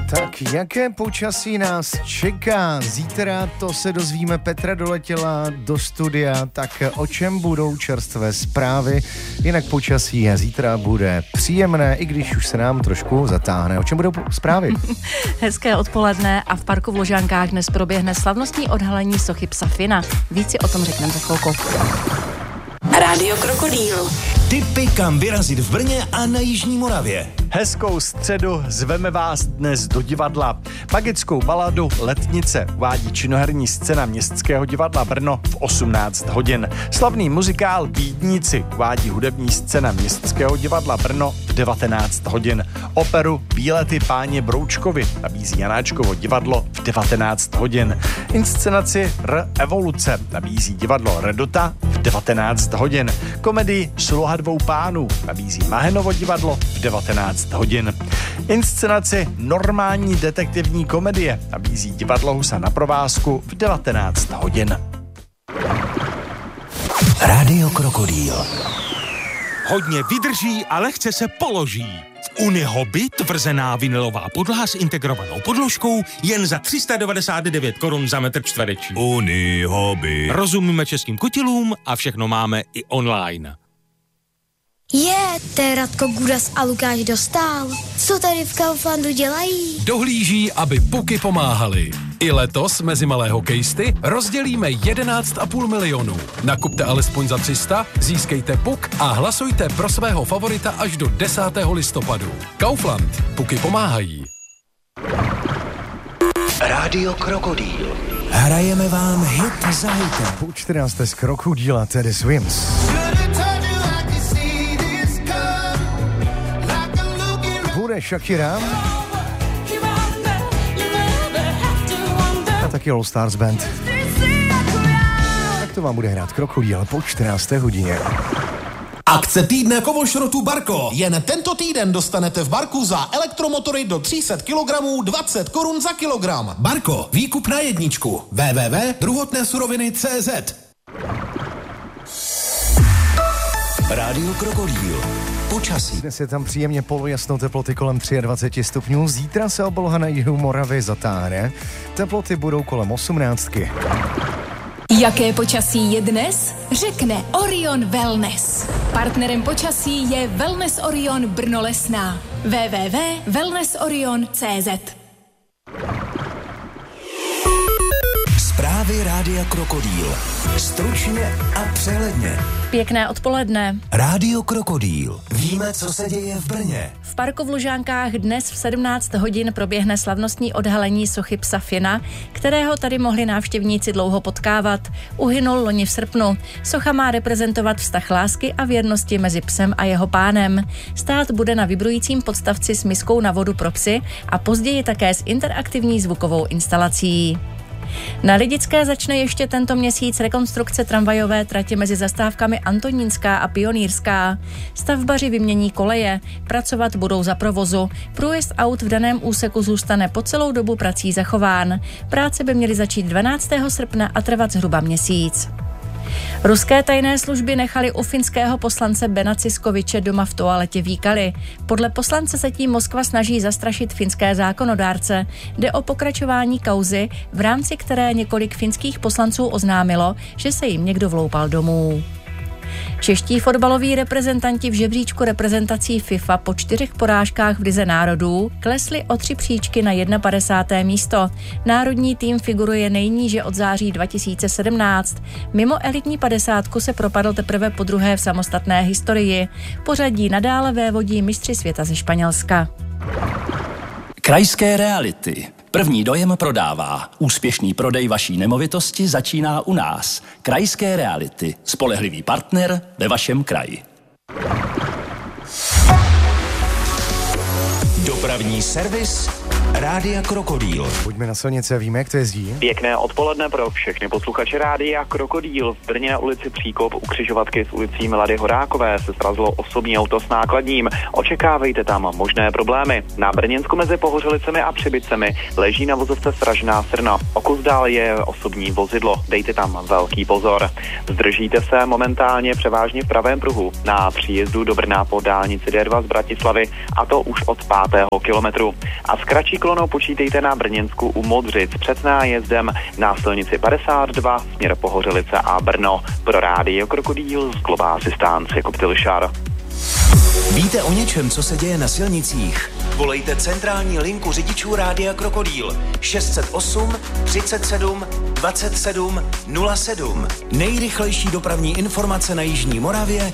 Tak jaké počasí nás čeká? Zítra to se dozvíme. Petra doletěla do studia, tak o čem budou čerstvé zprávy? Jinak počasí zítra bude příjemné, i když už se nám trošku zatáhne. O čem budou zprávy? Hezké odpoledne a v parku v Lužánkách dnes proběhne slavnostní odhalení sochy psa Fina. Víc si o tom řekneme za chvilku. Rádio Krokodýl. Tipy, kam vyrazit v Brně a na Jižní Moravě. Hezkou středu zveme vás dnes do divadla. Magickou baladu Letnice uvádí činoherní scéna Městského divadla Brno v 18 hodin. Slavný muzikál Bídníci uvádí hudební scéna Městského divadla Brno v 19 hodin. Operu Výlety páně Broučkovi nabízí Janáčkovo divadlo v 19 hodin. Inscenaci Evoluce nabízí divadlo Redota v 19 hodin. Komedii Sloha dvou pánů nabízí Mahenovo divadlo v 19 hodin. Inscenaci Normální detektivní komedie nabízí divadlo Husa na provázku v 19 hodin. Rádio Krokodýl. Hodně vydrží a lehce se položí. V Unihoby tvrzená vinylová podlaha s integrovanou podložkou jen za 399 korun za metr čtvereční. Unihoby. Rozumíme českým kutilům a všechno máme i online. To je Radko Gudas a Lukáš Dostál. Co tady v Kauflandu dělají? Dohlíží, aby puky pomáhaly. I letos mezi malé hokejisty rozdělíme 11,5 milionu. Nakupte alespoň za 300, získejte puk a hlasujte pro svého favorita až do 10. listopadu. Kaufland. Puky pomáhají. Rádio Krokodýl. Hrajeme vám hit za hitem. Po 14. z Krokodýla Teddy Swims. Bude Shakira a taky All Stars Band. Tak to vám bude hrát Krokodýl po 14. hodině. Akce týdne kovošrotu Barko. Jen tento týden dostanete v Barku za elektromotory do 300 kg 20 korun za kilogram. Barko, výkup na jedničku. www.druhotnésuroviny.cz. Rádio Krokodýl. Počasí. Dnes je tam příjemně polojasno, teploty kolem 23 stupňů. Zítra se obloha na jihu Moravy zatáhne. Teploty budou kolem 18. Jaké počasí je dnes? Řekne Orion Wellness. Partnerem počasí je Wellness Orion Brno Lesná. www.wellnessorion.cz. Zprávy Rádia Krokodýl. Stručně a přehledně. Pěkné odpoledne. Rádio Krokodýl. Víme, co se děje v Brně. V parku v Lužánkách dnes v 17 hodin proběhne slavnostní odhalení sochy psa Fina, kterého tady mohli návštěvníci dlouho potkávat. Uhynul loni v srpnu. Socha má reprezentovat vztah lásky a věrnosti mezi psem a jeho pánem. Stát bude na vibrujícím podstavci s miskou na vodu pro psy a později také s interaktivní zvukovou instalací. Na Lidické začne ještě tento měsíc rekonstrukce tramvajové tratě mezi zastávkami Antonínská a Pionýrská. Stavbaři vymění koleje, pracovat budou za provozu. Průjezd aut v daném úseku zůstane po celou dobu prací zachován. Práce by měly začít 12. srpna a trvat zhruba měsíc. Ruské tajné služby nechali u finského poslance Bena Ciskoviče doma v toaletě výkaly. Podle poslance se tím Moskva snaží zastrašit finské zákonodárce. Jde o pokračování kauzy, v rámci které několik finských poslanců oznámilo, že se jim někdo vloupal domů. Čeští fotbaloví reprezentanti v žebříčku reprezentací FIFA po 4 porážkách v Lize národů klesli o 3 příčky na 51. místo. Národní tým figuruje nejníže od září 2017. Mimo elitní 50 se propadl teprve podruhé v samostatné historii. Pořadí nadále vévodí mistři světa ze Španělska. Krajské reality. První dojem prodává. Úspěšný prodej vaší nemovitosti začíná u nás. Krajské reality. Spolehlivý partner ve vašem kraji. Dopravní servis Rádia Krokodýl. Pojďme na silnice, víme, jak to jezdí. Pěkné odpoledne pro všechny posluchače Rádia Krokodýl. V Brně na ulici Příkop u křižovatky s ulicí Milady Horákové se srazilo osobní auto s nákladním. Očekávejte tam možné problémy. Na Brněnsku mezi Pohořelicemi a Přibicemi leží na vozovce Stražná Srna. O kus dál je osobní vozidlo. Dejte tam velký pozor. Zdržíte se momentálně převážně v pravém pruhu na příjezdu do Brna po dálnici D2 z Bratislavy, a to už od 5. kilometru. A s kratší kolonou počítejte na Brněnsku u Modřic před nájezdem na silnici 52 směr Pohořelice a Brno. Pro rádio Krokodýl z Global Assistance Jakub Tilšar. Víte o něčem, co se děje na silnicích? Volejte centrální linku řidičů Rádia Krokodýl 608 37 27 07. Nejrychlejší dopravní informace na Jižní Moravě